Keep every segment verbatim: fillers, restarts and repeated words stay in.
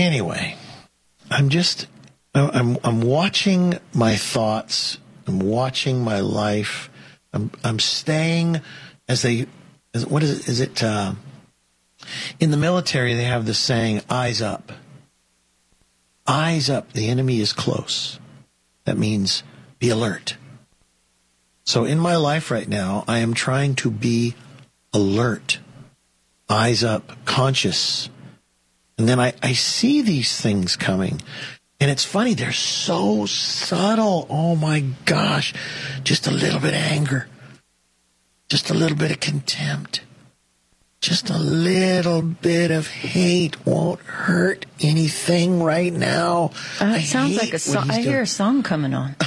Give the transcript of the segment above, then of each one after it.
Anyway, I'm just, I'm, I'm watching my thoughts. I'm watching my life. I'm, I'm staying as they, as, what is it? Is it, uh, in the military, they have this saying, eyes up. Eyes up. The enemy is close. That means be alert. So in my life right now, I am trying to be alert. Eyes up, conscious. And then I, I see these things coming. And it's funny, they're so subtle. Oh my gosh. Just a little bit of anger. Just a little bit of contempt. Just a little bit of hate won't hurt anything right now. Uh, it sounds like a song. I hear a song coming on.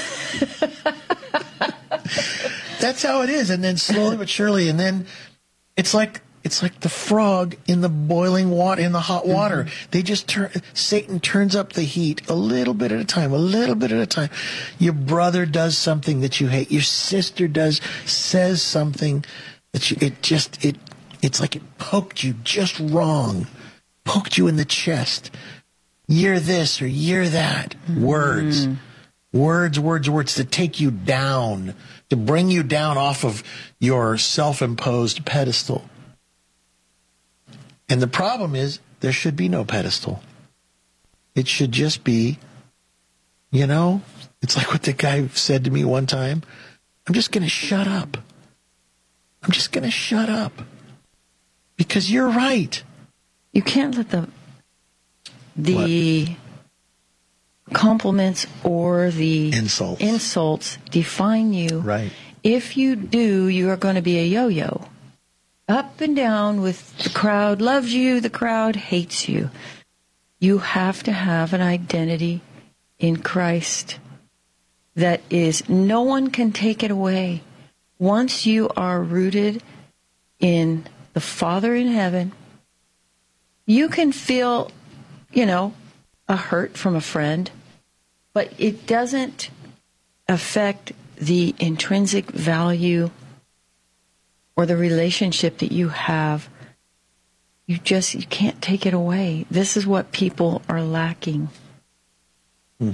That's how it is. And then slowly but surely, and then it's like it's like the frog in the boiling water, in the hot water. Mm-hmm. They just turn, Satan turns up the heat a little bit at a time, a little bit at a time. Your brother does something that you hate. Your sister does, says something that you, it just, it, it's like it poked you just wrong, poked you in the chest. You're this or you're that. Mm-hmm. Words, words, words, words to take you down, to bring you down off of your self-imposed pedestal. And the problem is, there should be no pedestal. It should just be, you know, it's like what the guy said to me one time. I'm just going to shut up. I'm just going to shut up. Because you're right. You can't let the the what? compliments or the insults. insults define you. Right. If you do, you are going to be a yo-yo. Up and down with the crowd loves you, the crowd hates you. You have to have an identity in Christ that is, no one can take it away. Once you are rooted in the Father in heaven, you can feel, you know, a hurt from a friend, but it doesn't affect the intrinsic value or the relationship that you have. You just, you can't take it away. This is what people are lacking. Hmm.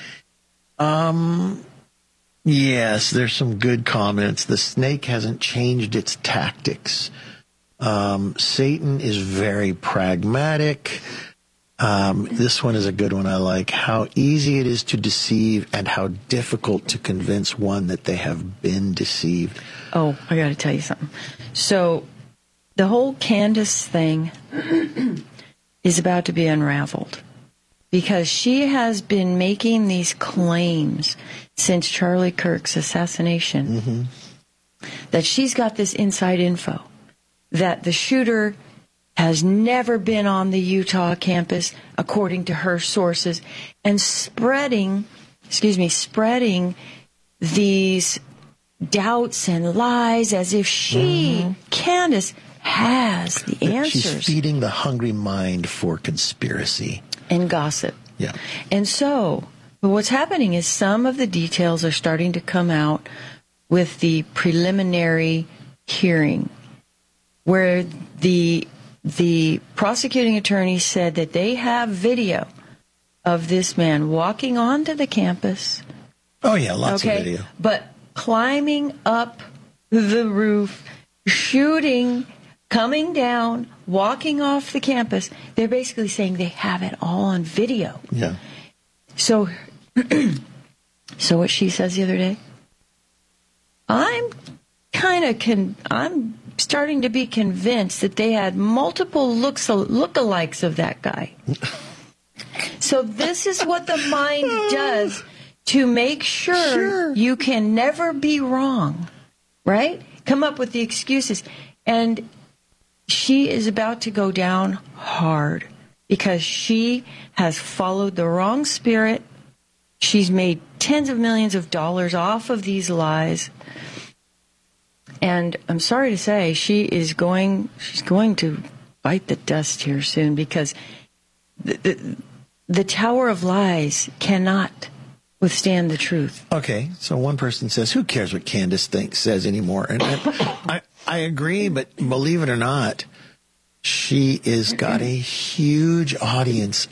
Um, yes, there's some good comments. The snake hasn't changed its tactics. Um, Satan is very pragmatic. Um, this one is a good one I like. How easy it is to deceive and how difficult to convince one that they have been deceived. Oh, I got to tell you something. So the whole Candace thing is about to be unraveled because she has been making these claims since Charlie Kirk's assassination mm-hmm. that she's got this inside info, that the shooter has never been on the Utah campus, according to her sources, and spreading, excuse me, spreading these doubts and lies as if she, mm-hmm. Candace, has the answers. She's feeding the hungry mind for conspiracy. And gossip. Yeah. And so, but what's happening is some of the details are starting to come out with the preliminary hearing, where the the prosecuting attorney said that they have video of this man walking onto the campus. Oh, yeah, lots okay, of video. But climbing up the roof, shooting, coming down, walking off the campus. They're basically saying they have it all on video. Yeah. So, so what she says the other day, I'm kind of, con- I'm starting to be convinced that they had multiple looks lookalikes of that guy. So this is what the mind does to make sure, sure you can never be wrong, right? Come up with the excuses. And she is about to go down hard because she has followed the wrong spirit. She's made tens of millions of dollars off of these lies. And I'm sorry to say, she is going, she's going to bite the dust here soon because the, the, the Tower of Lies cannot withstand the truth. Okay, so one person says, who cares what Candace thinks, says anymore? And I, I, I agree, but believe it or not, she has got a huge audience